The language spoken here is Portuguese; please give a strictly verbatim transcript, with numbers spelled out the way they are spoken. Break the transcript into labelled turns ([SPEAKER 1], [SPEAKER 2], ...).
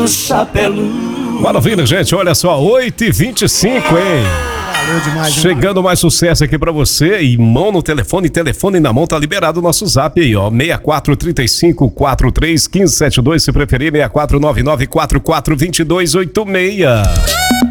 [SPEAKER 1] Maravilha, gente, olha só, oito e vinte e cinco, hein?
[SPEAKER 2] Valeu demais,
[SPEAKER 1] chegando
[SPEAKER 2] demais.
[SPEAKER 1] mais sucesso aqui pra você. E mão no telefone, telefone na mão, tá liberado o nosso zap aí, ó. seis quatro três cinco quatro três um cinco sete dois, se preferir, seis quatro nove nove quatro quatro dois dois oito seis.